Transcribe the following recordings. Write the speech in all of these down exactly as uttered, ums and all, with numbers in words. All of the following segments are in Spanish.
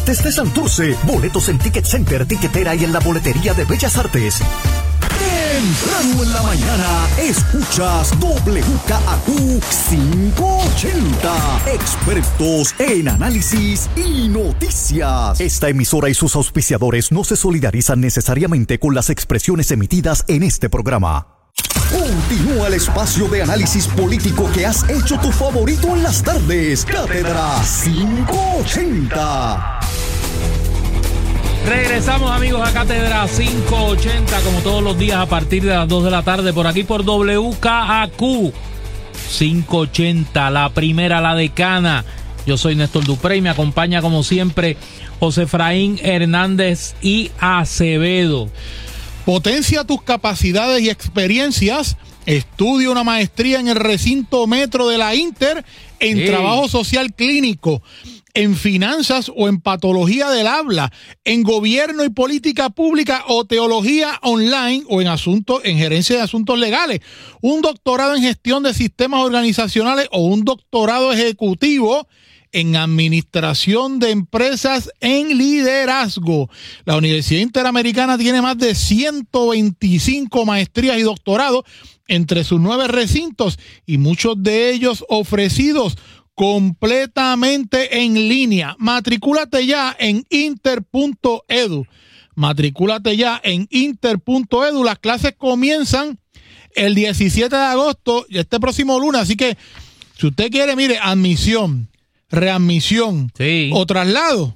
Desde Santurce, boletos en Ticket Center, Tiquetera y en la boletería de Bellas Artes. Temprano en la mañana, escuchas W K A Q quinientos ochenta. Expertos en análisis y noticias. Esta emisora y sus auspiciadores no se solidarizan necesariamente con las expresiones emitidas en este programa. Continúa el espacio de análisis político que has hecho tu favorito en las tardes. Cátedra quinientos ochenta. Regresamos, amigos, a Cátedra quinientos ochenta, como todos los días a partir de las dos de la tarde, por aquí por W K A Q quinientos ochenta, la primera, la decana. Yo soy Néstor Duprey y me acompaña como siempre José Efraín Hernández y Acevedo. Potencia tus capacidades y experiencias. Estudia una maestría en el recinto metro de la Inter en sí. Trabajo social clínico, en finanzas o en patología del habla, en gobierno y política pública o teología online o en asuntos, en gerencia de asuntos legales, un doctorado en gestión de sistemas organizacionales o un doctorado ejecutivo en administración de empresas en liderazgo. La Universidad Interamericana tiene más de ciento veinticinco maestrías y doctorados entre sus nueve recintos y muchos de ellos ofrecidos completamente en línea. Matricúlate ya en inter punto edu. Matricúlate ya en inter punto edu. Las clases comienzan el diecisiete de agosto y este próximo lunes. Así que si usted quiere, mire, admisión, readmisión sí. o traslado,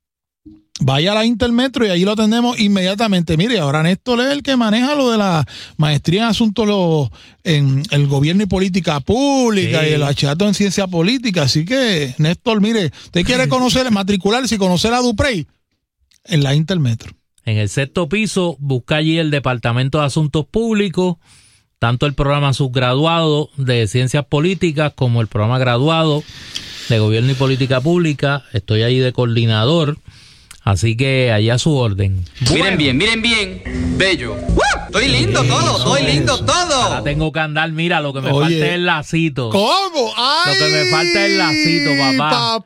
vaya a la Intermetro y ahí lo tenemos inmediatamente. Mire, ahora Néstor es el que maneja lo de la maestría en asuntos lo, en el gobierno y política pública sí. y el bachillerato en ciencia política. Así que, Néstor, mire, usted quiere conocer, matricularse y conocer a Duprey en la Intermetro. En el sexto piso, busca allí el Departamento de Asuntos Públicos, tanto el programa subgraduado de Ciencias Políticas como el programa graduado de Gobierno y Política Pública. Estoy ahí de coordinador. Así que allá a su orden. Bueno. Miren bien, miren bien. Bello. ¡Uh! Estoy lindo todo, estoy lindo todo. Ahora tengo que andar, mira, lo que me Oye. falta es el lacito. ¿Cómo? ¡Ay! Lo que me falta es el lacito, papá.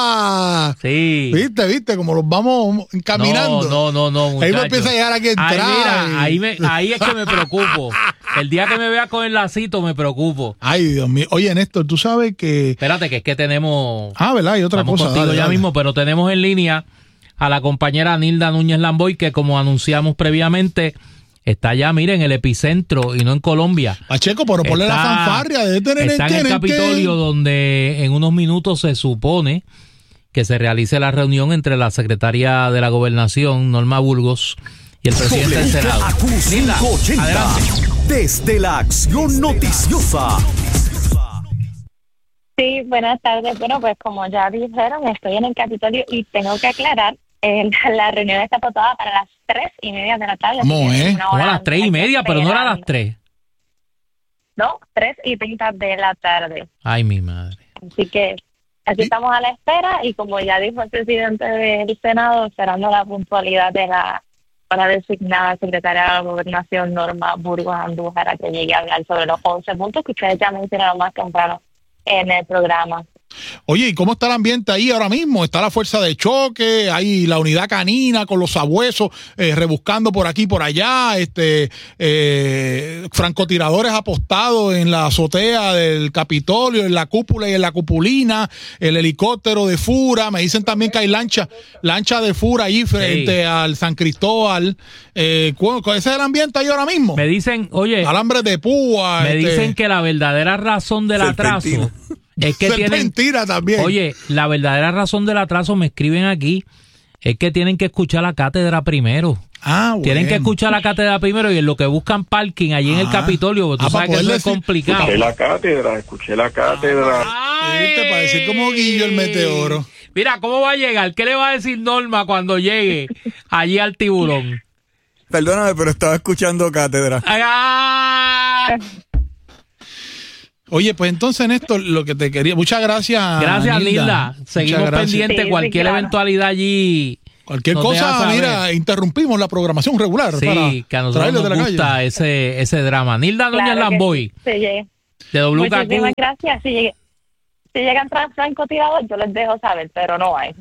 Papá. Sí. ¿Viste, viste? Como los vamos encaminando. No, no, no, no, muchacho. Ahí me empieza a llegar aquí a entrar. Ay, mira, ahí, me, ahí es que me preocupo. El día que me vea con el lacito me preocupo. Ay, Dios mío. Oye, Néstor, tú sabes que... Espérate, que es que tenemos... Ah, ¿verdad? Hay otra Vamos cosa. contigo dale, ya dale. mismo, pero tenemos en línea a la compañera Nilda Núñez Lamboy, que como anunciamos previamente, está allá, miren, en el epicentro y no en Colombia. Pacheco, pero ponle la fanfarria. Debe tener está en el Capitolio, donde en unos minutos se supone que se realice la reunión entre la secretaria de la Gobernación, Norma Burgos, y el presidente del Senado. Nilda, adelante. Desde la Acción Noticiosa. Sí, buenas tardes. Bueno, pues como ya dijeron, estoy en el Capitolio y tengo que aclarar, eh, la reunión está pautada para las tres y media de la tarde. ¿Cómo es? No, a las tres y media, pero no era a las tres. No, tres y treinta de la tarde. Ay, mi madre. Así que aquí estamos a la espera y como ya dijo el presidente del Senado, esperando la puntualidad de la para designada secretaria de la Gobernación, Norma Burgos Andújar, a que llegue a hablar sobre los once puntos que ustedes ya mencionaron más temprano en el programa. Oye, ¿y cómo está el ambiente ahí ahora mismo? Está la fuerza de choque, hay la unidad canina con los sabuesos eh, rebuscando por aquí y por allá, este eh, francotiradores apostados en la azotea del Capitolio, en la cúpula y en la cupulina, el helicóptero de Fura, me dicen también que hay lancha, lancha de Fura ahí frente sí. al San Cristóbal. Eh, ¿Ese es el ambiente ahí ahora mismo? Me dicen, oye, alambres de púa. Me este, dicen que la verdadera razón del serpentina. atraso es que tienen, mentira también. Oye, la verdadera razón del atraso, me escriben aquí, es que tienen que escuchar la cátedra primero. Ah, bueno. Tienen que escuchar la cátedra primero y en lo que buscan parking allí ah. en el Capitolio, tú ah, sabes que eso es complicado. Escuché la cátedra, escuché la cátedra. Ay, ¿viste? Para decir como Guillo el meteoro. Mira, ¿cómo va a llegar? ¿Qué le va a decir Norma cuando llegue allí al Tiburón? Perdóname, pero estaba escuchando cátedra. ¡Ah! Oye, pues entonces, Néstor, lo que te quería... Muchas gracias, Gracias, Nilda. Nilda. Seguimos pendientes. Sí, cualquier sí, claro. eventualidad allí... Cualquier cosa, mira, interrumpimos la programación regular. Sí, para que a nosotros nos gusta ese, ese drama. Nilda Núñez claro Lamboy, sí, de W K A Q. Muchísimas gracias. Si, llegue, si llegan francotiradores, yo les dejo saber, pero no hay.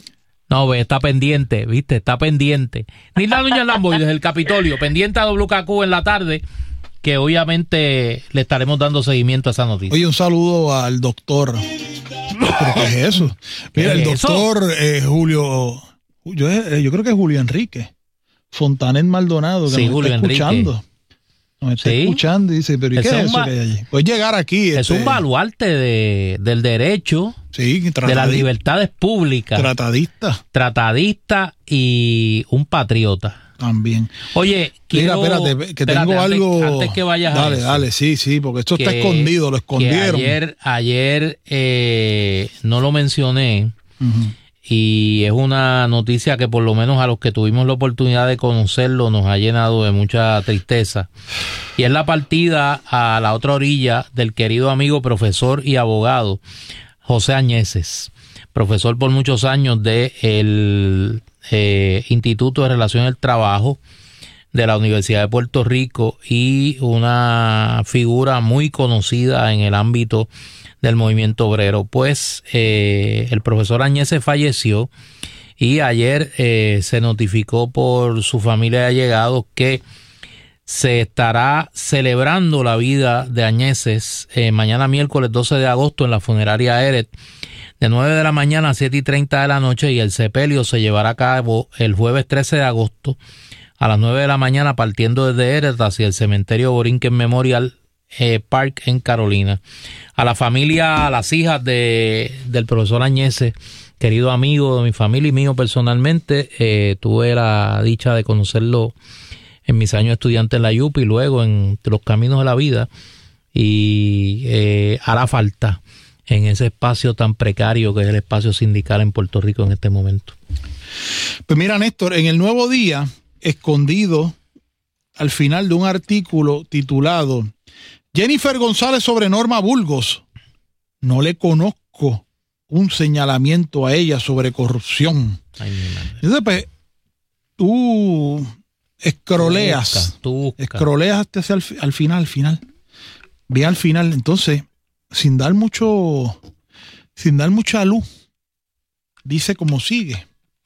No, ve, está pendiente, ¿viste? Está pendiente. Nilda Núñez Lamboy desde el Capitolio, pendiente a W K Q en la tarde, que obviamente le estaremos dando seguimiento a esa noticia. Oye, un saludo al doctor. ¿Pero qué es eso? Mira, ¿Qué el es doctor eh, Julio, yo, eh, yo creo que es Julio Enrique Fontanet Maldonado, que Sí, nos Julio está Enrique. escuchando. Nos está Sí. escuchando y dice, pero ¿y Ese qué es es un eso ba- que hay allí? Puedes llegar aquí. Es este, un baluarte de, del derecho, sí, de tratadi- las libertades públicas, Tratadista tratadista y un patriota. también. Oye, Mira, quiero... espérate, que espérate, tengo antes- algo. Antes que vayas a Dale, eso, dale, sí, sí, porque esto está que- escondido, lo que escondieron. ayer, ayer eh, no lo mencioné, Ujú. y es una noticia que por lo menos a los que tuvimos la oportunidad de conocerlo nos ha llenado de mucha tristeza. Y es la partida a la otra orilla del querido amigo profesor y abogado José Añeses, profesor por muchos años del eh, Instituto de Relaciones del Trabajo de la Universidad de Puerto Rico y una figura muy conocida en el ámbito del movimiento obrero. Pues eh, el profesor Añeses falleció y ayer eh, se notificó por su familia de allegados que se estará celebrando la vida de Añeses eh, mañana miércoles doce de agosto en la funeraria Eret de nueve de la mañana a siete y treinta de la noche, y el sepelio se llevará a cabo el jueves trece de agosto a las nueve de la mañana partiendo desde Eret hacia el cementerio Borinquen Memorial eh, Park en Carolina. A la familia, a las hijas de, del profesor Añeses, querido amigo de mi familia y mío personalmente, eh, tuve la dicha de conocerlo en mis años de estudiante en la U P y luego en los caminos de la vida, y eh, hará falta en ese espacio tan precario que es el espacio sindical en Puerto Rico en este momento. Pues mira, Néstor, en el Nuevo Día, escondido al final de un artículo titulado Jennifer González sobre Norma Burgos, no le conozco un señalamiento a ella sobre corrupción. Ay, mi madre. Entonces, pues, tú escroleas, Tú busca, tú busca. escroleas hasta hacia al, fi- al final, al final. Ve al final, entonces, sin dar mucho, sin dar mucha luz, dice como sigue.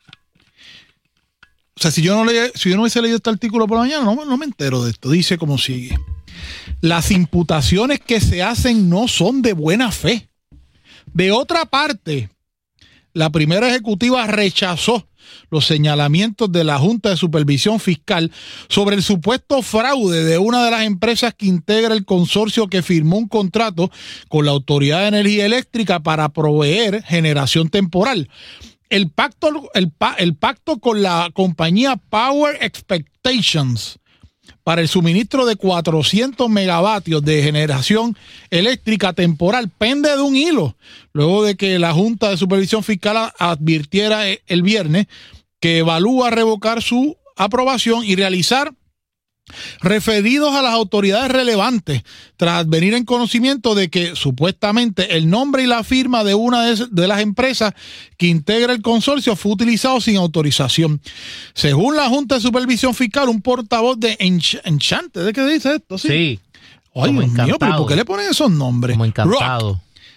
O sea, si yo no le, si yo no hubiese leído este artículo por la mañana, no, no me entero de esto. Dice como sigue. Las imputaciones que se hacen no son de buena fe. De otra parte, la primera ejecutiva rechazó los señalamientos de la Junta de Supervisión Fiscal sobre el supuesto fraude de una de las empresas que integra el consorcio que firmó un contrato con la Autoridad de Energía Eléctrica para proveer generación temporal. El pacto, el, pa- el pacto con la compañía Power Expectations para el suministro de cuatrocientos megavatios de generación eléctrica temporal pende de un hilo, luego de que la Junta de Supervisión Fiscal advirtiera el viernes que evalúa revocar su aprobación y realizar referidos a las autoridades relevantes tras venir en conocimiento de que supuestamente el nombre y la firma de una de, de las empresas que integra el consorcio fue utilizado sin autorización. Según la Junta de Supervisión Fiscal, un portavoz de Ench- Enchante, ¿de qué dice esto? Sí, Ay, como Dios mío, encantado. pero ¿por qué le ponen esos nombres? como encantado. Rock.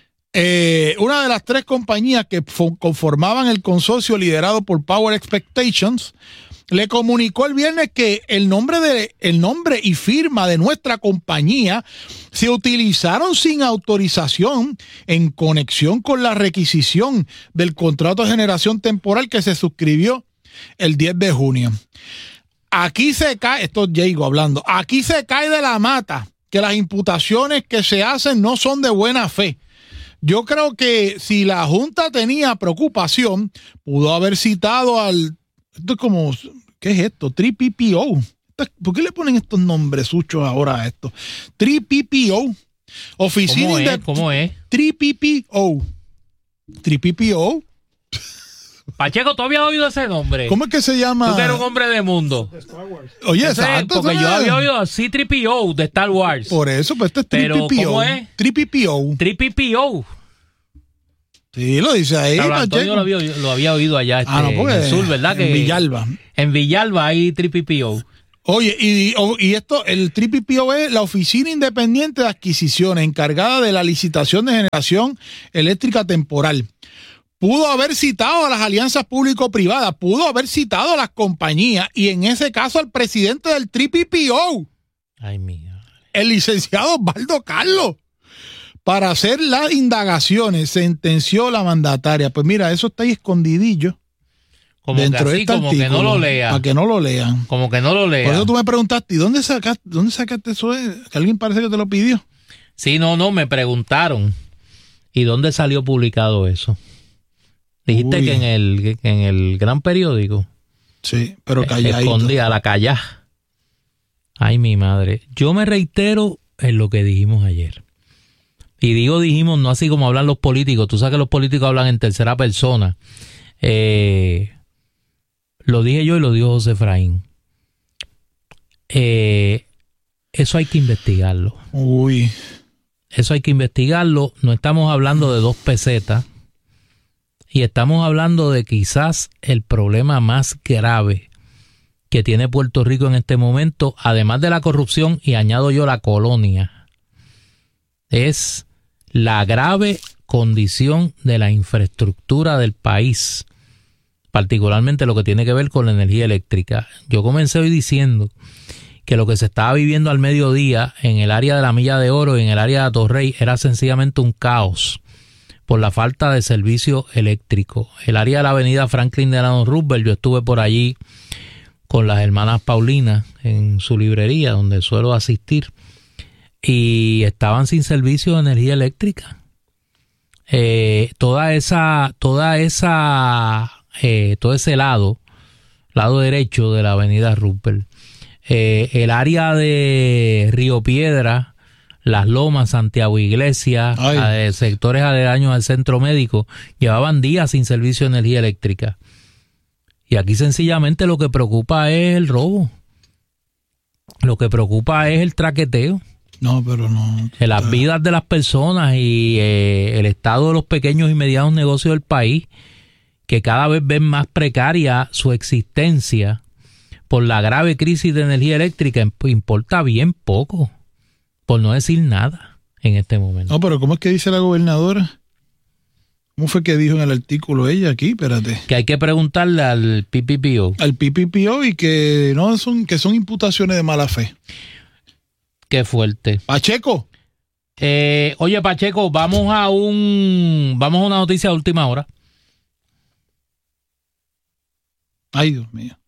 Eh, una de las tres compañías que fo- conformaban el consorcio liderado por Power Expectations le comunicó el viernes que el nombre de el nombre y firma de nuestra compañía se utilizaron sin autorización en conexión con la requisición del contrato de generación temporal que se suscribió el diez de junio. Aquí se cae, esto es Diego hablando, aquí se cae de la mata que las imputaciones que se hacen no son de buena fe. Yo creo que si la Junta tenía preocupación, pudo haber citado al... Esto es como... ¿Qué es esto? tres P P O. ¿Por qué le ponen estos nombres suchos ahora a esto? tres P P O. Oficina ¿Cómo es? de... ¿Cómo es? tres P P O. tres P P O. Pacheco, ¿tú habías oído ese nombre? ¿Cómo es que se llama? Tú que eres un hombre de mundo. Oye, Ese es, exacto. porque eso yo es- había oído a C tres P O de Star Wars. Por eso, pues este es tres Pero, P P O. ¿cómo es? tres P P O. tres P P O. Sí, lo dice ahí, Carlos Antonio Pacheco. lo había, lo había oído allá este, Ah, no, porque en el sur, ¿verdad? en Que Villalba. En Villalba hay tres P P O. Oye, y, o- y esto, el tres P P O es la Oficina Independiente de Adquisiciones, encargada de la licitación de generación eléctrica temporal. pudo haber citado a las alianzas público-privadas, pudo haber citado a las compañías y en ese caso al presidente del T P P O, Ay, mía. el licenciado Osvaldo Carlos, para hacer las indagaciones, sentenció la mandataria. Pues mira, eso está ahí escondidillo. Como dentro que así, de este como artículo, que no lo lea. Para que no lo lean. Como que no lo lea. Por eso tú me preguntaste, ¿y dónde sacaste, dónde sacaste eso? Que alguien parece que te lo pidió. Sí, no, no, me preguntaron. ¿Y dónde salió publicado eso? Dijiste Uy. que en el que en el gran periódico. Sí, pero calladito. Escondía la callá. Ay, mi madre. Yo me reitero en lo que dijimos ayer. Y digo dijimos no así como hablan los políticos. Tú sabes que los políticos hablan en tercera persona. Eh, lo dije yo y lo dijo José Efraín. Eh, eso hay que investigarlo. Uy. Eso hay que investigarlo. No estamos hablando de dos pesetas. Y estamos hablando de quizás el problema más grave que tiene Puerto Rico en este momento, además de la corrupción, y añado yo la colonia, es la grave condición de la infraestructura del país, particularmente lo que tiene que ver con la energía eléctrica. Yo comencé hoy diciendo que lo que se estaba viviendo al mediodía en el área de la Milla de Oro y en el área de Atorrey era sencillamente un caos por la falta de servicio eléctrico. El área de la avenida Franklin Delano Roosevelt, yo estuve por allí con las hermanas Paulinas en su librería donde suelo asistir y estaban sin servicio de energía eléctrica. Eh, toda esa, toda esa, eh, todo ese lado, lado derecho de la avenida Roosevelt, eh, el área de Río Piedra, Las Lomas, Santiago Iglesia, eh, sectores aledaños al centro médico, llevaban días sin servicio de energía eléctrica. Y aquí sencillamente lo que preocupa es el robo. Lo que preocupa es el traqueteo. No, pero no. De las vidas de las personas y eh, el estado de los pequeños y medianos negocios del país, que cada vez ven más precaria su existencia por la grave crisis de energía eléctrica, importa bien poco, por no decir nada en este momento. No, pero ¿cómo es que dice la gobernadora? ¿Cómo fue que dijo en el artículo ella aquí? Espérate. Que hay que preguntarle al P P P O. Al P P P O y que no son, que son imputaciones de mala fe. Qué fuerte. Pacheco. Eh, oye, Pacheco, vamos a un, vamos a una noticia de última hora. Ay, Dios mío.